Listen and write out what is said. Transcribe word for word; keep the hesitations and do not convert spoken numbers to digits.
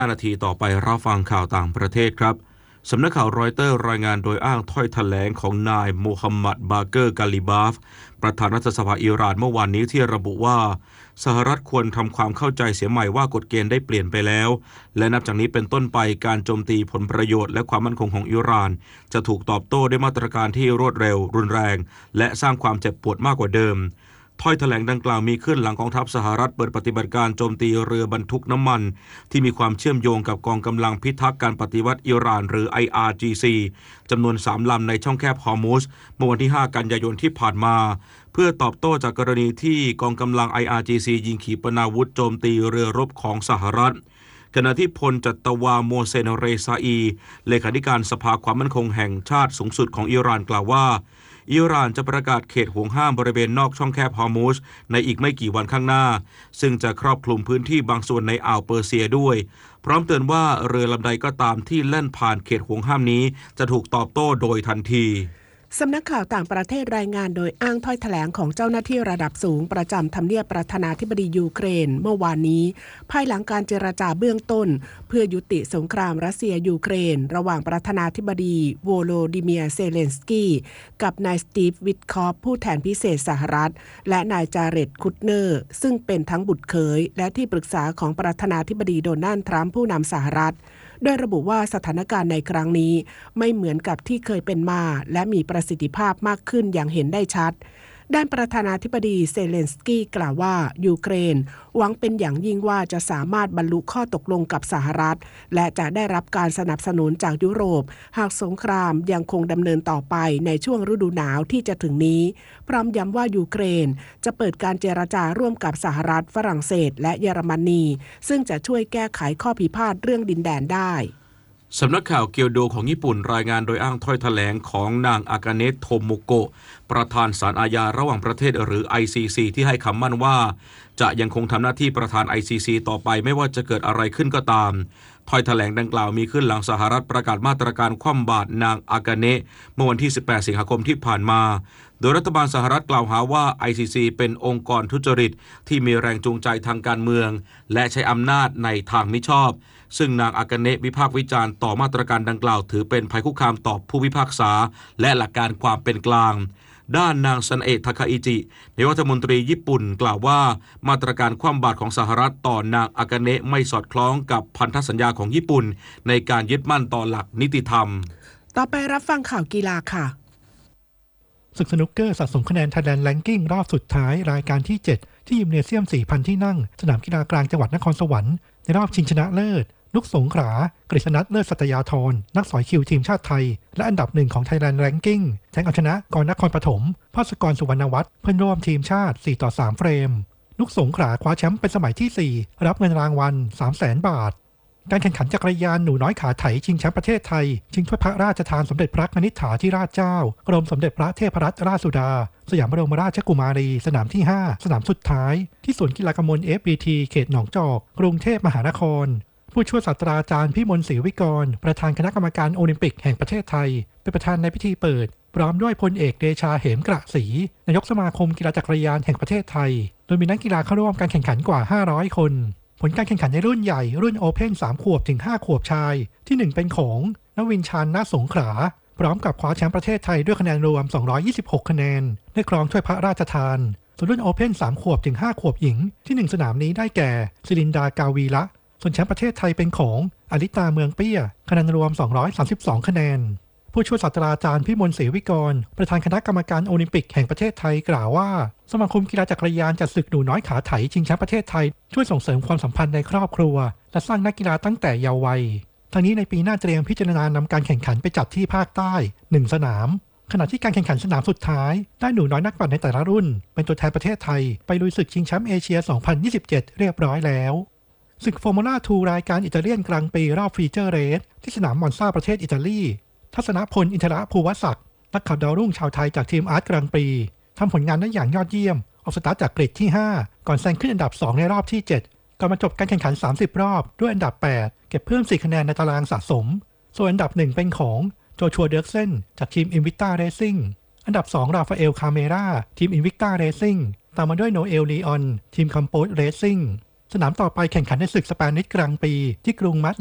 ห้านาทีต่อไปรับฟังข่าวต่างประเทศครับสำนักข่าวรอยเตอร์รายงานโดยอ้างถ้อยแถลงของนายโมฮัมหมัดบาเกอร์กาลิบาฟประธานรัฐสภาอิหร่านเมื่อวานนี้ที่ระบุว่าสหรัฐควรทำความเข้าใจเสียใหม่ว่ากฎเกณฑ์ได้เปลี่ยนไปแล้วและนับจากนี้เป็นต้นไปการโจมตีผลประโยชน์และความมั่นคงของอิหร่านจะถูกตอบโต้ด้วยมาตรการที่รวดเร็วรุนแรงและสร้างความเจ็บปวดมากกว่าเดิมถ้อยแถลงดังกล่าวมีขึ้นหลังกองทัพสหรัฐเปิดปฏิบัติการโจมตีเรือบรรทุกน้ำมันที่มีความเชื่อมโยงกับกองกำลังพิทักษ์การปฏิวัติอิหร่านหรือ ไอ อาร์ จี ซี จำนวนสามลำในช่องแคบฮอร์มุซเมื่อวันที่ห้ากันยายนที่ผ่านมาเพื่อตอบโต้จากกรณีที่กองกำลัง ไอ อาร์ จี ซี ยิงขีปนาวุธโจมตีเรือรบของสหรัฐขณะที่พลจัตวาโมเซนเรซาอีเลขาธิการสภาความมั่นคงแห่งชาติสูงสุดของอิหร่านกล่าวว่าอิหร่านจะประกาศเขตห่วงห้ามบริเวณนอกช่องแคบฮอร์มุซในอีกไม่กี่วันข้างหน้าซึ่งจะครอบคลุมพื้นที่บางส่วนในอ่าวเปอร์เซียด้วยพร้อมเตือนว่าเรือลำใดก็ตามที่แล่นผ่านเขตห่วงห้ามนี้จะถูกตอบโต้โดยทันทีสำนักข่าวต่างประเทศรายงานโดยอ้างถ้อยแถลงของเจ้าหน้าที่ระดับสูงประจำทำเนียบประธานาธิบดียูเครนเมื่อวานนี้ภายหลังการเจรจาเบื้องต้นเพื่อยุติสงครามรัสเซียยูเครนระหว่างประธานาธิบดีโวโลดิเมียร์เซเลนสกี้กับนายสตีฟวิทคอฟผู้แทนพิเศษสหรัฐและนายจาเร็ดคุตเนอร์ซึ่งเป็นทั้งบุตรเขยและที่ปรึกษาของประธานาธิบดีโดนัลด์ทรัมป์ผู้นำสหรัฐโดยระบุว่าสถานการณ์ในครั้งนี้ไม่เหมือนกับที่เคยเป็นมาและมีประสิทธิภาพมากขึ้นอย่างเห็นได้ชัดด้านประธานาธิบดีเซเลนสกี้กล่าวว่ายูเครนหวังเป็นอย่างยิ่งว่าจะสามารถบรรลุข้อตกลงกับสหรัฐและจะได้รับการสนับสนุนจากยุโรปหากสงครามยังคงดำเนินต่อไปในช่วงฤดูหนาวที่จะถึงนี้พร้อมย้ำว่ายูเครนจะเปิดการเจรจาร่วมกับสหรัฐฝรั่งเศสและเยอรมนีซึ่งจะช่วยแก้ไขข้อพิพาทเรื่องดินแดนได้สำนักข่าวเกียวโดของญี่ปุ่นรายงานโดยอ้างถ้อยแถลงของนางอากาเนะโทโมโกะประธานศาลอาญาระหว่างประเทศหรือ ไอ ซี ซี ที่ให้คำมั่นว่าจะยังคงทำหน้าที่ประธาน ไอ ซี ซี ต่อไปไม่ว่าจะเกิดอะไรขึ้นก็ตามถ้อยแถลงดังกล่าวมีขึ้นหลังสหรัฐประกาศมาตรการคว่ำบาตรนางอากาเนะเมื่อวันที่สิบแปดสิงหาคมที่ผ่านมาโดยรัฐบาลสหรัฐกล่าวหาว่า ไอ ซี ซี เป็นองค์กรทุจริตที่มีแรงจูงใจทางการเมืองและใช้อำนาจในทางมิชอบซึ่งนางอากาเนะวิพากษ์วิจารณ์ต่อมาตรการดังกล่าวถือเป็นภัยคุกคามต่อผู้พิพากษาและหลักการความเป็นกลางด้านนางซันเอะทาคาอิจินายกรัฐมนตรีญี่ปุ่นกล่าวว่ามาตรการคว่ำบาตรของสหรัฐต่อนางอากาเนะไม่สอดคล้องกับพันธสัญญาของญี่ปุ่นในการยึดมั่นต่อหลักนิติธรรมต่อไปรับฟังข่าวกีฬาค่ะศึกสนุกเกอร์สะสมคะแนน Thailand Ranking รอบสุดท้ายรายการที่เจ็ดที่ยิมเนเซียม สี่พัน ที่นั่งสนามกีฬากลางจังหวัดนครสวรรค์ในรอบชิงชนะเลิศนุกสงขลากฤษณัทเลิศสัตยาธรนักสอยคิวทีมชาติไทยและอันดับหนึ่งของ Thailand Ranking แทงเอาชนะกรนครปฐมภาสกรสุวรรณวัฒน์เพื่อนร่วมทีมชาติสี่ต่อสามเฟรมนุกสงขลาคว้าแชมป์เป็นสมัยที่สี่รับเงินรางวัล สามแสน บาทการแข่งขันจักรยานหนูน้อยขาไถชิงแชมป์ประเทศไทยชิงถ้วยพระราชทานสมเด็จพระนิษฐาธิราชเจ้ากรมสมเด็จพระเทพรัตนราชสุดาสยามบรมราชกุมารีสนามที่ห้าสนามสุดท้ายที่สวนกีฬากมล เอฟ บี ที เขตหนองจอกกรุงเทพมหานครผู้ช่วยศาสตราจารย์พิมลศรีวิกรประธานคณะกรรมการโอลิมปิกแห่งประเทศไทยเป็นประธานในพิธีเปิดพร้อมด้วยพลเอกเดชาเหมกระศรีนายกสมาคมกีฬาจักรยานแห่งประเทศไทยโดยมีนักกีฬาเข้าร่วมการแข่งขันกว่าห้าร้อยคนผลการแข่งขันในรุ่นใหญ่รุ่นโอเพ่นสามขวบถึงห้าขวบชายที่หนึ่งเป็นของนวินชาญณสงขลาพร้อมกับคว้าแชมป์ประเทศไทยด้วยคะแนนรวมสองร้อยยี่สิบหกคะแนนได้ครองถ้วยพระราชทานส่วนรุ่นโอเพ่นสามขวบถึงห้าขวบหญิงที่หนึ่งสนามนี้ได้แก่ศิรินดากาวีละส่วนแชมป์ประเทศไทยเป็นของอลิตาเมืองเปี้ยคะแนนรวมสองร้อยสามสิบสองคะแนนผู้ช่วยศาสตราจารย์พิมลศรีวิกรประธานคณะกรรมการโอลิมปิกแห่งประเทศไทยกล่าวว่าสมาคมกีฬาจักรยานจัดศึกหนูน้อยขาไถชิงแชมป์ประเทศไทยช่วยส่งเสริมความสัมพันธ์ในครอบครัวและสร้างนักกีฬาตั้งแต่เยาว์วัยทั้งนี้ในปีหน้าเตรียมพิจารณานำการแข่งขันไปจัดที่ภาคใต้หนึ่งสนามขณะที่การแข่งขันสนามสุดท้ายได้หนูน้อยนักปั่นในแต่ละรุ่นเป็นตัวแทนประเทศไทยไปลุยศึกชิงแชมป์เอเชียสองพันยี่สิบเจ็ดเรียบร้อยแล้วศึกฟอร์มูล่าทูรายการอิตาเลียนกลางปีรอบฟีเจอร์เรสที่สนามมอนซาประเทศอิตาลีทัศนพลอินทรภูวศักดิ์นักขับดาวรุ่งชาวไทยจากทีมอาร์ตกลางปีทำผลงานได้อย่างยอดเยี่ยมออกสตาร์ทจากกริดที่ห้าก่อนแซงขึ้นอันดับสองในรอบที่เจ็ดก่อนมาจบการแข่งขันสามสิบรอบด้วยอันดับแปดเก็บเพิ่มสี่คะแนนในตารางสะสมส่วนอันดับหนึ่งเป็นของโจชัวเดิร์กเซนจากทีมอินวิกตาเรซิ่งอันดับสองราฟาเอลคาเมราทีมอินวิกตาเรซิ่งตามมาด้วยโนเอลลีออนทีมคัมโปสเรซิ่งสนามต่อไปแข่งขันในศึกสเปนิชกลางปีที่กรุงมาด